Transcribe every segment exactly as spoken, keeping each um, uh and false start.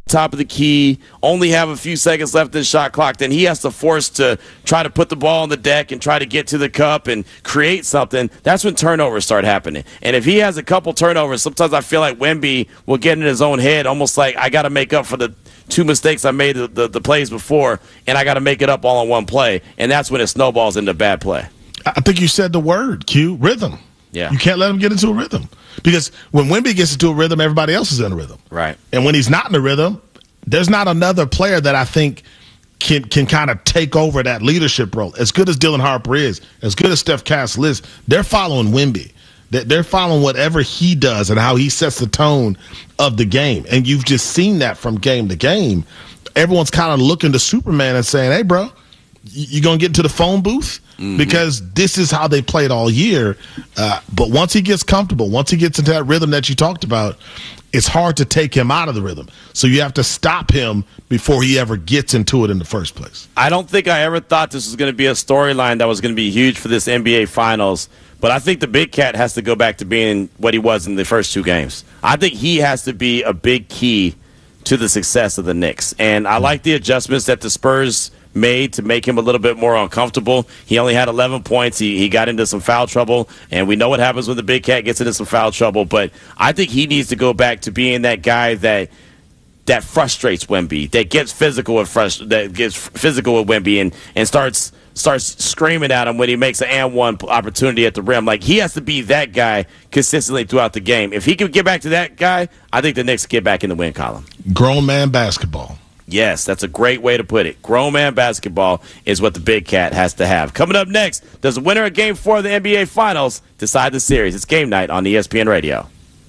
top of the key, only have a few seconds left in the shot clock, then he has to force to try to put the ball on the deck and try to get to the cup and create something. That's when turnovers start happening. And if he has a couple turnovers, sometimes I feel like Wemby will get in his own head, almost like I got to make up for the two mistakes I made the, the, the plays before, and I got to make it up all in one play. And that's when it snowballs into bad play. I think you said the word, Q, rhythm. Yeah. You can't let him get into a rhythm. Because when Wemby gets into a rhythm, everybody else is in a rhythm. Right. And when he's not in a rhythm, there's not another player that I think can can kind of take over that leadership role. As good as Dylan Harper is, as good as Steph Cass is, they're following Wemby. They're following whatever he does and how he sets the tone of the game. And you've just seen that from game to game. Everyone's kind of looking to Superman and saying, hey, bro, you going to get into the phone booth? Mm-hmm. Because this is how they played all year. Uh, but once he gets comfortable, once he gets into that rhythm that you talked about, it's hard to take him out of the rhythm. So you have to stop him before he ever gets into it in the first place. I don't think I ever thought this was going to be a storyline that was going to be huge for this N B A Finals. But I think the Big Cat has to go back to being what he was in the first two games. I think he has to be a big key to the success of the Knicks. And I like the adjustments that the Spurs made to make him a little bit more uncomfortable. He only had eleven points. He, he got into some foul trouble, and we know what happens when the Big Cat gets into some foul trouble. But I think he needs to go back to being that guy that that frustrates Wemby, that gets physical with frust- that gets physical with Wemby and, and starts starts screaming at him when he makes an and one opportunity at the rim. Like, he has to be that guy consistently throughout the game. If he can get back to that guy, I think the Knicks get back in the win column. Grown man basketball. Yes, that's a great way to put it. Grown man basketball is what the Big Cat has to have. Coming up next, does the winner of Game four of the N B A Finals decide the series? It's Game Night on E S P N Radio.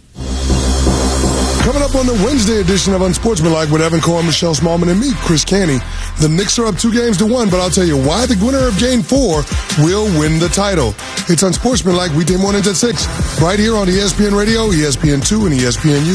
Coming up on the Wednesday edition of Unsportsmanlike with Evan Cohen, Michelle Smallman, and me, Chris Canty. The Knicks are up two games to one, but I'll tell you why the winner of Game four will win the title. It's Unsportsmanlike weekday mornings at six, right here on E S P N Radio, E S P N two, and E S P N U.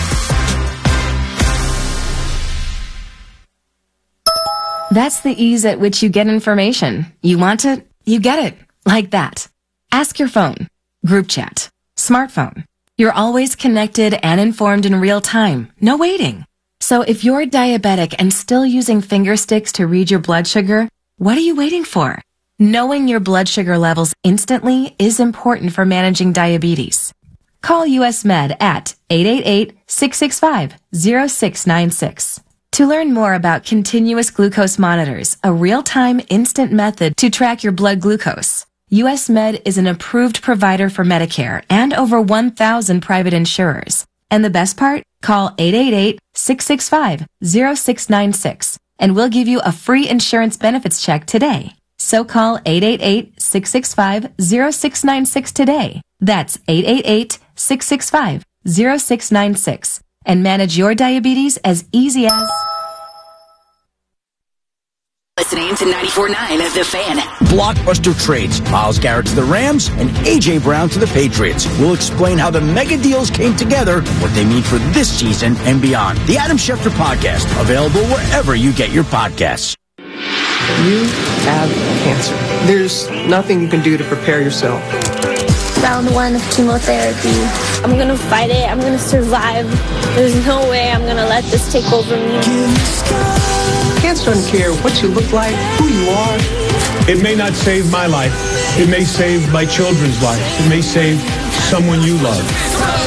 That's the ease at which you get information. You want it, you get it. Like that. Ask your phone. Group chat. Smartphone. You're always connected and informed in real time. No waiting. So if you're diabetic and still using finger sticks to read your blood sugar, what are you waiting for? Knowing your blood sugar levels instantly is important for managing diabetes. Call U S Med at eight eight eight, six six five, zero six nine six. To learn more about continuous glucose monitors, a real-time instant method to track your blood glucose, U S Med is an approved provider for Medicare and over one thousand private insurers. And the best part? Call eight eight eight, six six five, zero six nine six and we'll give you a free insurance benefits check today. So call eight eight eight, six six five, zero six nine six today. That's eight eight eight, six six five, zero six nine six. And manage your diabetes as easy as... Listening to ninety-four point nine of The Fan. Blockbuster trades. Myles Garrett to the Rams and A J. Brown to the Patriots. We'll explain how the mega deals came together, what they mean for this season and beyond. The Adam Schefter Podcast, available wherever you get your podcasts. You have cancer. There's nothing you can do to prepare yourself. Round one of chemotherapy. I'm gonna fight it. I'm gonna survive. There's no way I'm gonna let this take over me. Cancer doesn't care what you look like, who you are. It may not save my life. It may save my children's lives. It may save someone you love.